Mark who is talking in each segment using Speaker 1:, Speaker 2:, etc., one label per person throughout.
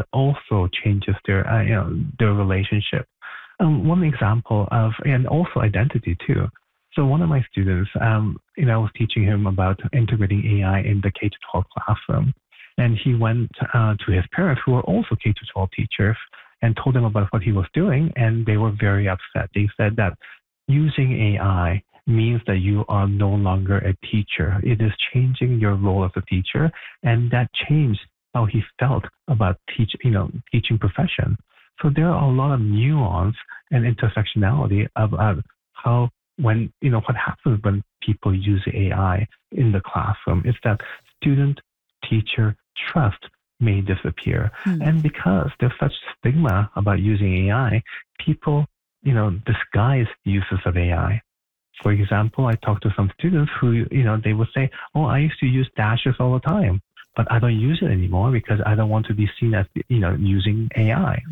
Speaker 1: but also changes their relationship. One example of, and also identity too. So one of my students, I was teaching him about integrating AI in the K-12 classroom. And he went to his parents, who were also K-12 teachers, and told them about what he was doing. And they were very upset. They said that using AI means that you are no longer a teacher. It is changing your role as a teacher. And that changed how he felt about teaching profession. So there are a lot of nuance and intersectionality about how what happens when people use AI in the classroom is that student-teacher trust may disappear. And because there's such stigma about using AI, people, disguise uses of AI. For example, I talked to some students who, they would say, oh, I used to use dashes all the time, but I don't use it anymore because I don't want to be seen as, using AI.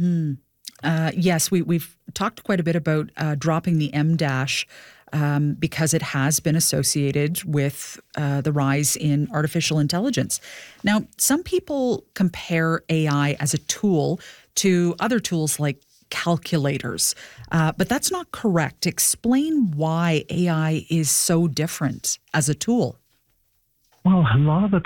Speaker 2: Yes, we've talked quite a bit about dropping the M dash because it has been associated with the rise in artificial intelligence. Now, some people compare AI as a tool to other tools like calculators, but that's not correct. Explain why AI is so different as a tool.
Speaker 1: Well, a lot of the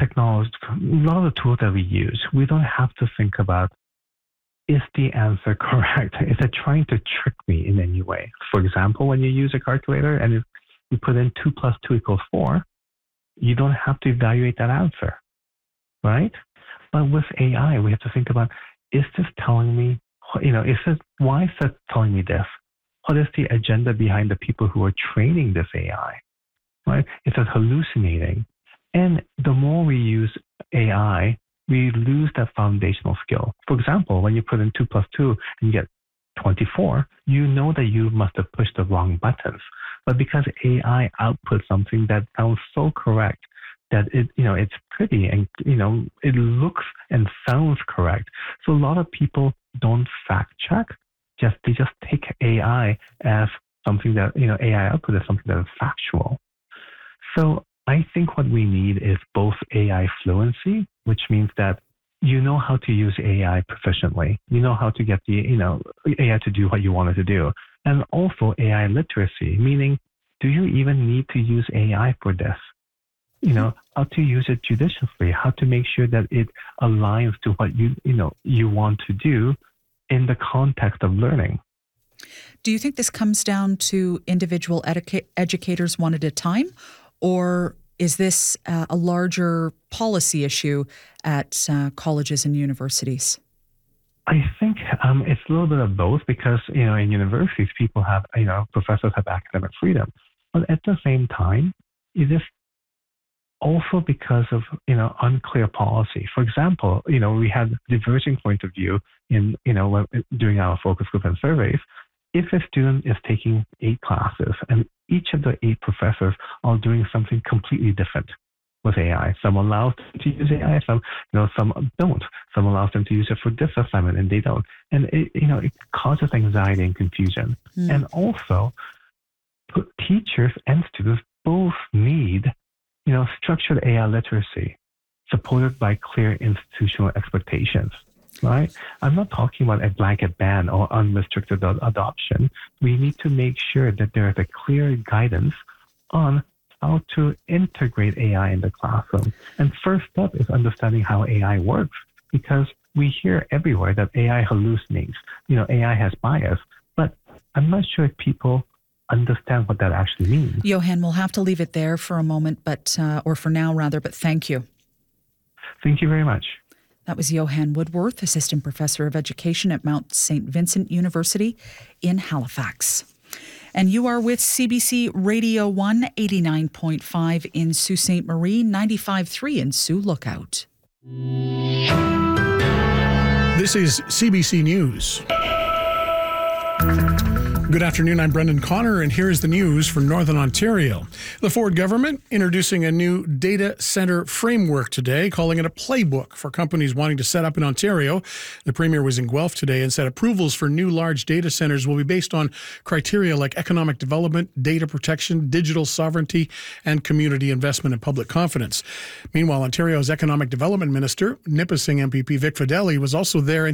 Speaker 1: tools that we use, we don't have to think about, is the answer correct? Is it trying to trick me in any way? For example, when you use a calculator and you put in 2 + 2 = 4, you don't have to evaluate that answer, right? But with AI, we have to think about, is this telling me, why is it telling me this? What is the agenda behind the people who are training this AI, right? Is it hallucinating? And the more we use AI, we lose that foundational skill. For example, when you put in 2 + 2 and you get 24, you know that you must have pushed the wrong buttons. But because AI outputs something that sounds so correct that it's pretty and, it looks and sounds correct. So a lot of people don't fact check. They just take AI as something that, AI output is something that is factual. So I think what we need is both AI fluency, which means that you know how to use AI proficiently. You know how to get the AI to do what you want it to do. And also AI literacy, meaning, do you even need to use AI for this? How to use it judiciously, how to make sure that it aligns to what you want to do in the context of learning.
Speaker 2: Do you think this comes down to individual educators one at a time? Or is this a larger policy issue at colleges and universities?
Speaker 1: I think it's a little bit of both because, in universities, people have, professors have academic freedom. But at the same time, it is also because of, unclear policy. For example, we had diverging point of view in, during our focus group and surveys. If a student is taking 8 classes and each of the 8 professors are doing something completely different with AI, some allow them to use AI, some don't. Some allows them to use it for this assignment and they don't. And it causes anxiety and confusion. And also, teachers and students both need, structured AI literacy supported by clear institutional expectations. Right? I'm not talking about a blanket ban or unrestricted adoption. We need to make sure that there is a clear guidance on how to integrate AI in the classroom. And first step is understanding how AI works, because we hear everywhere that AI hallucinates, AI has bias, but I'm not sure if people understand what that actually means.
Speaker 2: Johan, we'll have to leave it there for a moment, or for now rather, but thank you.
Speaker 1: Thank you very much.
Speaker 2: That was Johan Woodworth, Assistant Professor of Education at Mount St. Vincent University in Halifax. And you are with CBC Radio 1, 89.5 in Sault Ste. Marie, 95.3 in Sioux Lookout.
Speaker 3: This is CBC News. Good afternoon, I'm Brendan Connor, and here is the news from Northern Ontario. The Ford government introducing a new data center framework today, calling it a playbook for companies wanting to set up in Ontario. The Premier was in Guelph today and said approvals for new large data centers will be based on criteria like economic development, data protection, digital sovereignty, and community investment and public confidence. Meanwhile, Ontario's Economic Development Minister, Nipissing MPP Vic Fedeli, was also there